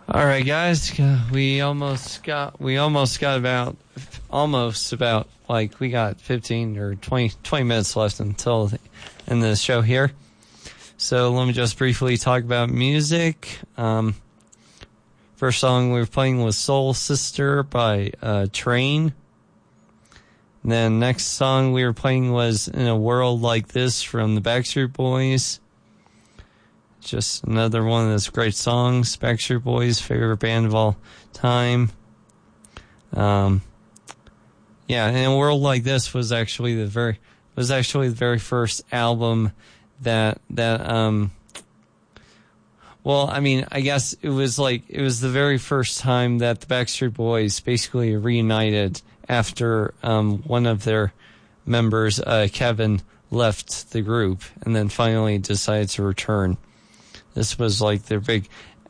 All right, guys, we almost got about we got 15 or 20 minutes left until the end of the show here. So let me just briefly talk about music. First song we were playing was Soul Sister by Train. And then next song we were playing was In a World Like This from the Backstreet Boys. Just another one of those great songs. Backstreet Boys, favorite band of all time. In a World Like This was actually the very first album I guess it was the very first time that the Backstreet Boys basically reunited after one of their members, Kevin, left the group and then finally decided to return. This was their big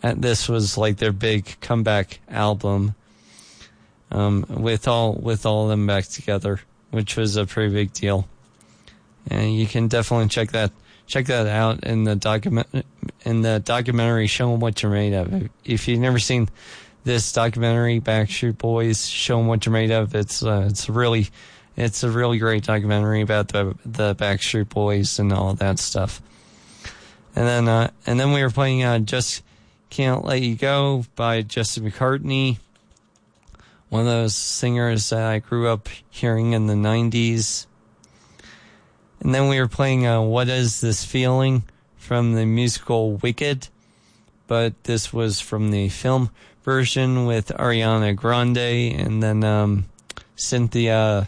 comeback album, with all of them back together, which was a pretty big deal. And you can definitely check that out in the documentary Show 'Em What You're Made Of. If you've never seen this documentary, Backstreet Boys, Show 'Em What You're Made Of, it's a really great documentary about the Backstreet Boys and all that stuff. And then we were playing Just Can't Let You Go by Justin McCartney, one of those singers that I grew up hearing in the 90s. And then we were playing What Is This Feeling from the musical Wicked, but this was from the film version with Ariana Grande, and then Cynthia,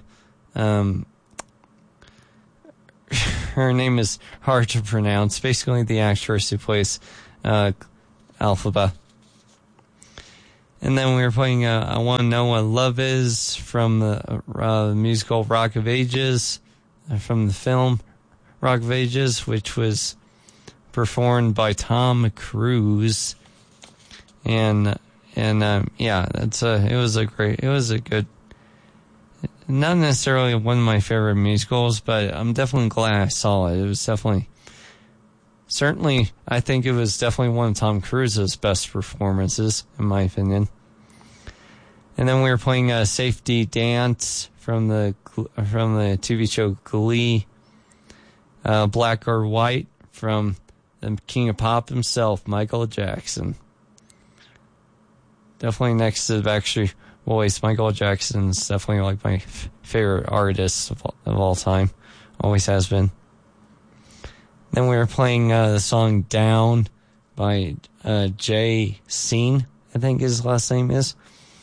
her name is hard to pronounce, basically the actress who plays Elphaba. And then we were playing I Want to Know What Love Is from the musical Rock of Ages, from the film Rock of Ages, which was performed by Tom Cruise. It was a good, not necessarily one of my favorite musicals, but I'm definitely glad I saw it. It was certainly, I think it was definitely one of Tom Cruise's best performances, in my opinion. And then we were playing Safety Dance from the TV show Glee, Black or White from the King of Pop himself, Michael Jackson. Definitely next to the Backstreet Boys, Michael Jackson's definitely my favorite artist of all time. Always has been. Then we were playing the song Down by Jay Sean, I think his last name is.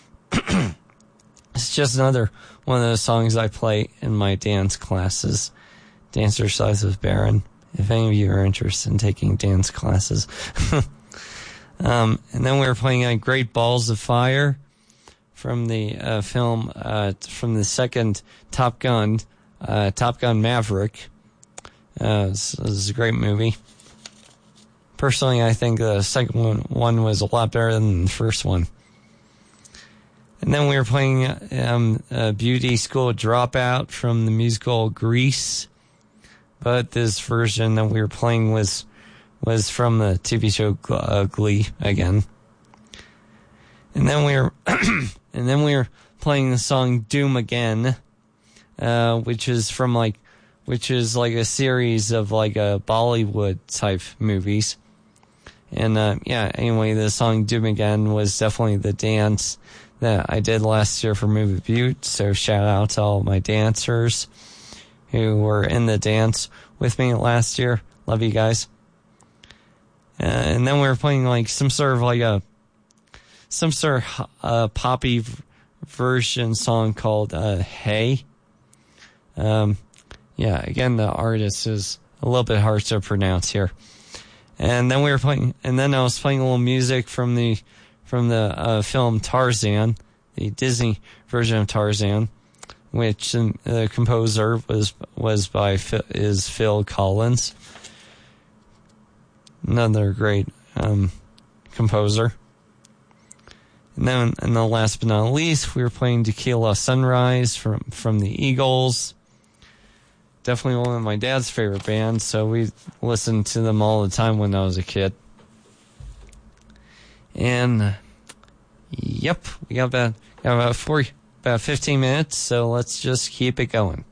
It's just another one of those songs I play in my dance classes. Dance Exercise with Baron, if any of you are interested in taking dance classes. And then we were playing Great Balls of Fire from the film, from the second Top Gun Maverick. This is a great movie. Personally, I think the second one was a lot better than the first one. And then we were playing Beauty School Dropout from the musical Grease. But this version that we were playing was from the TV show Glee again. And then we were playing the song Doom Again, which is a series of Bollywood type movies. And anyway, the song Doom Again was definitely the dance that I did last year for Movie Butte. So shout out to all my dancers who were in the dance with me last year. Love you guys. And then we were playing some sort of poppy version song called Hey. Again, the artist is a little bit hard to pronounce here. And then I was playing a little music from the film Tarzan, the Disney version of Tarzan, which the composer is Phil Collins, another great composer. And then, last but not least, we were playing Tequila Sunrise from the Eagles. Definitely one of my dad's favorite bands, so we listened to them all the time when I was a kid. And Yep, we got about 15 minutes, so let's just keep it going.